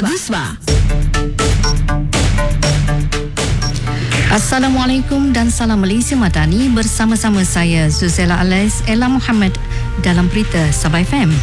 Baguslah. Assalamualaikum dan salam Malaysia Madani, bersama-sama saya Zuzela Alais Ella Muhammad dalam berita Sabah FM.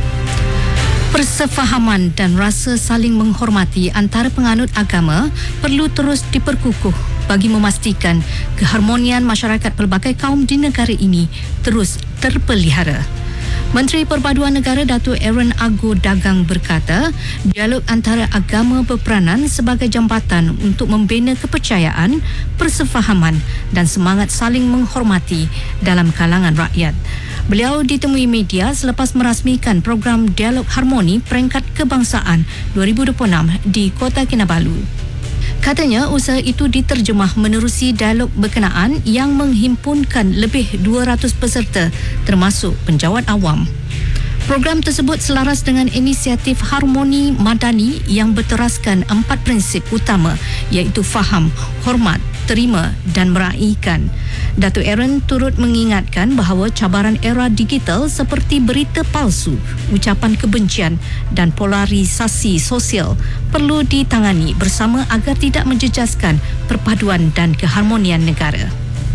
Persefahaman dan rasa saling menghormati antara penganut agama perlu terus diperkukuh bagi memastikan keharmonian masyarakat pelbagai kaum di negara ini terus terpelihara. Menteri Perpaduan Negara Datuk Aaron Ago Dagang berkata, dialog antara agama berperanan sebagai jambatan untuk membina kepercayaan, persefahaman dan semangat saling menghormati dalam kalangan rakyat. Beliau ditemui media selepas merasmikan program Dialog Harmoni Peringkat Kebangsaan 2026 di Kota Kinabalu. Katanya usaha itu diterjemah menerusi dialog berkenaan yang menghimpunkan lebih 200 peserta termasuk penjawat awam. Program tersebut selaras dengan inisiatif Harmoni Madani yang berteraskan 4 prinsip utama iaitu faham, hormat, terima dan meraihkan. Datuk Aaron turut mengingatkan bahawa cabaran era digital seperti berita palsu, ucapan kebencian dan polarisasi sosial perlu ditangani bersama agar tidak menjejaskan perpaduan dan keharmonian negara.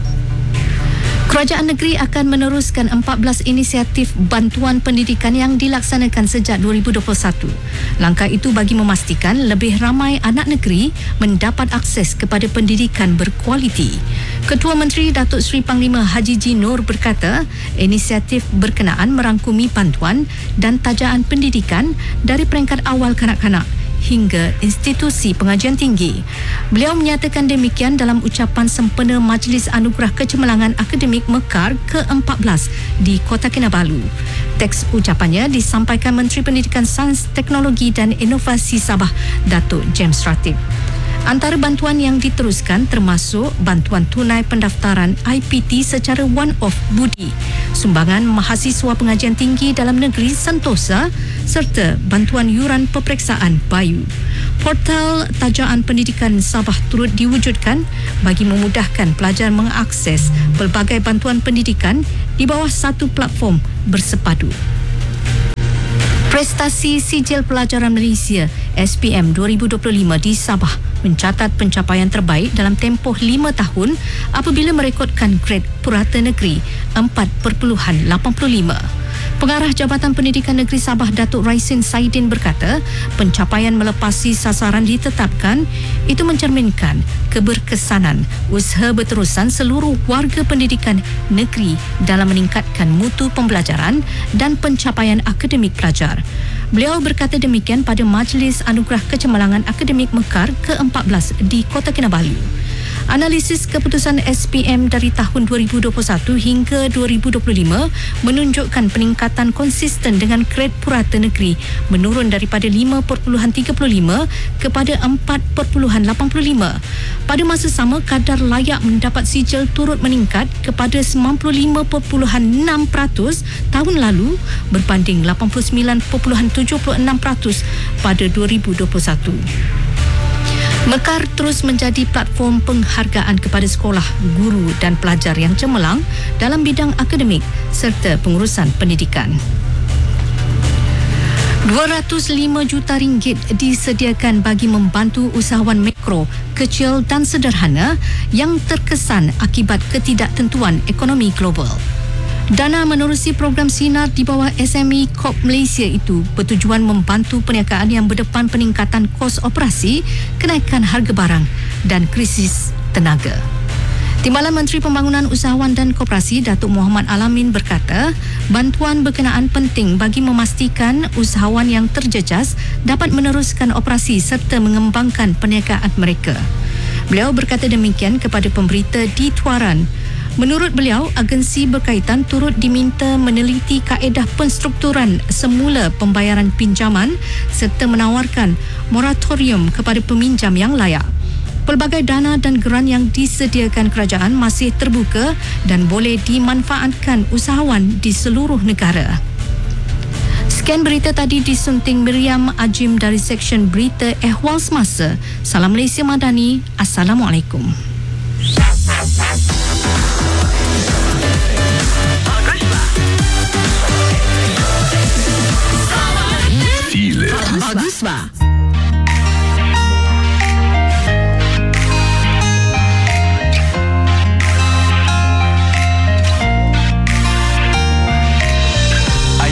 Kerajaan negeri akan meneruskan 14 inisiatif bantuan pendidikan yang dilaksanakan sejak 2021. Langkah itu bagi memastikan lebih ramai anak negeri mendapat akses kepada pendidikan berkualiti. Ketua Menteri Datuk Seri Panglima Haji G. Noor berkata, inisiatif berkenaan merangkumi bantuan dan tajaan pendidikan dari peringkat awal kanak-kanak hingga institusi pengajian tinggi. Beliau menyatakan demikian dalam ucapan sempena Majlis Anugerah Kecemerlangan Akademik Mekar ke-14 di Kota Kinabalu. Teks ucapannya disampaikan Menteri Pendidikan Sains, Teknologi dan Inovasi Sabah, Datuk James Ratib. Antara bantuan yang diteruskan termasuk bantuan tunai pendaftaran IPT secara one-off budi, sumbangan mahasiswa pengajian tinggi dalam negeri Sentosa serta bantuan yuran peperiksaan Bayu. Portal tajaan pendidikan Sabah turut diwujudkan bagi memudahkan pelajar mengakses pelbagai bantuan pendidikan di bawah satu platform bersepadu. Prestasi Sijil Pelajaran Malaysia SPM 2025 di Sabah mencatat pencapaian terbaik dalam tempoh 5 tahun apabila merekodkan grade Purata Negeri 4.85. Pengarah Jabatan Pendidikan Negeri Sabah Datuk Raisin Saidin berkata, pencapaian melepasi sasaran ditetapkan itu mencerminkan keberkesanan usaha berterusan seluruh warga pendidikan negeri dalam meningkatkan mutu pembelajaran dan pencapaian akademik pelajar. Beliau berkata demikian pada Majlis Anugerah Kecemerlangan Akademik Mekar ke-14 di Kota Kinabalu. Analisis keputusan SPM dari tahun 2021 hingga 2025 menunjukkan peningkatan konsisten dengan grade Purata Negeri menurun daripada 5.35 kepada 4.85. Pada masa sama, kadar layak mendapat sijil turut meningkat kepada 95.6% tahun lalu berbanding 89.76% pada 2021. Mekar terus menjadi platform penghargaan kepada sekolah, guru dan pelajar yang cemerlang dalam bidang akademik serta pengurusan pendidikan. 205 juta ringgit disediakan bagi membantu usahawan mikro, kecil dan sederhana yang terkesan akibat ketidaktentuan ekonomi global. Dana menerusi program Sinar di bawah SME Corp Malaysia itu bertujuan membantu perniagaan yang berdepan peningkatan kos operasi, kenaikan harga barang dan krisis tenaga. Timbalan Menteri Pembangunan Usahawan dan Koperasi Datuk Muhammad Alamin berkata, bantuan berkenaan penting bagi memastikan usahawan yang terjejas dapat meneruskan operasi serta mengembangkan perniagaan mereka. Beliau berkata demikian kepada pemberita di Tuaran. Menurut beliau, agensi berkaitan turut diminta meneliti kaedah penstrukturan semula pembayaran pinjaman serta menawarkan moratorium kepada peminjam yang layak. Pelbagai dana dan geran yang disediakan kerajaan masih terbuka dan boleh dimanfaatkan usahawan di seluruh negara. Sekian berita tadi disunting Miriam Ajim dari Seksyen Berita Ehwal Semasa. Salam Malaysia Madani. Assalamualaikum. Baguslah.